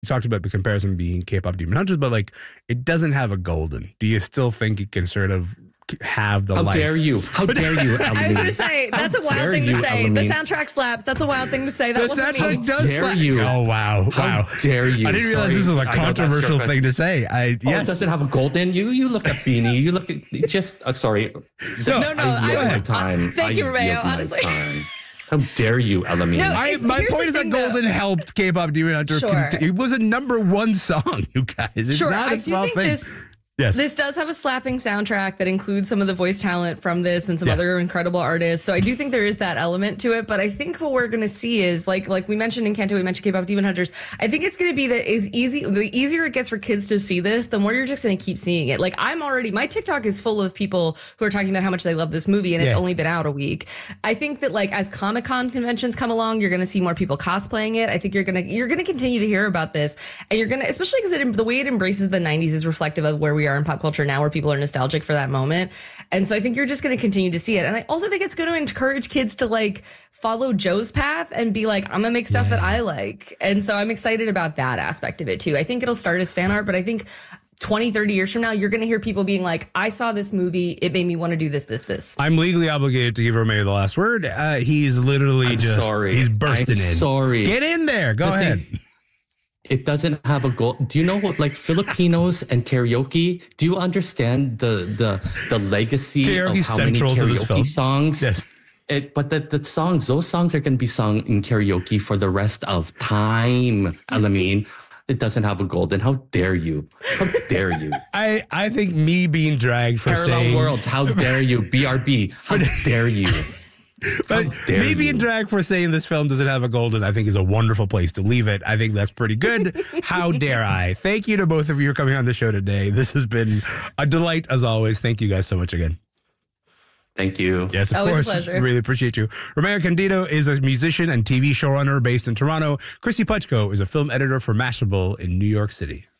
you talked about the comparison being K-pop Demon Hunters, but like it doesn't have a golden. Do you still think it can sort of have the life? How dare you? How dare you, Elamine? I was going to say, that's a wild thing to say. Elamine. The soundtrack slaps. That's a wild thing to say. That The wasn't soundtrack me. does Dare slap. you? Oh, wow. Wow. How dare you? I didn't realize this was a controversial thing to say. It doesn't have a golden. You look at Beanie. You look at just. Sorry. No. I yield my time. Thank you, Romeo. yield my Honestly. time. How dare you, Elamine? No, My here's point the is that thing, though. Golden helped K-pop Demon Hunter. Sure. It was a #1 song, you guys. It's Sure, not I a do small think thing. Yes. This does have a slapping soundtrack that includes some of the voice talent from this and some Yeah. other incredible artists. So I do think there is that element to it. But I think what we're going to see is like we mentioned in Kanto, we mentioned K-pop Demon Hunters. I think it's going to be that is easy. The easier it gets for kids to see this, the more you're just going to keep seeing it. Like my TikTok is full of people who are talking about how much they love this movie, and it's only been out a week. I think that like as Comic-Con conventions come along, you're going to see more people cosplaying it. I think you're going to continue to hear about this, and you're going to, especially because the way it embraces the 90s is reflective of where we are in pop culture now, where people are nostalgic for that moment. And so I think you're just going to continue to see it. And I also think it's going to encourage kids to like follow Joe's path and be like, I'm going to make stuff that I like. And so I'm excited about that aspect of it too. I think it'll start as fan art, but I think 20, 30 years from now, you're going to hear people being like, I saw this movie. It made me want to do this. I'm legally obligated to give Romeo the last word. He's literally he's bursting in. Sorry. Get in there. Go ahead. It doesn't have a goal. Do you know what, like Filipinos and karaoke? Do you understand the legacy Karaoke's of how many central to this film. karaoke songs? Yes. But the songs, those songs are going to be sung in karaoke for the rest of time. Elamine, it doesn't have a golden. How dare you? How dare you? I think me being dragged for Parallel saying worlds. How dare you? BRB. How dare you? But me being dragged for saying this film doesn't have a golden, I think is a wonderful place to leave it. I think that's pretty good. How dare I? Thank you to both of you for coming on the show today. This has been a delight as always. Thank you guys so much again. Thank you. Yes, of Always course. a pleasure. Really appreciate you. Romeo Candido is a musician and TV showrunner based in Toronto. Chrissy Puchko is a film editor for Mashable in New York City.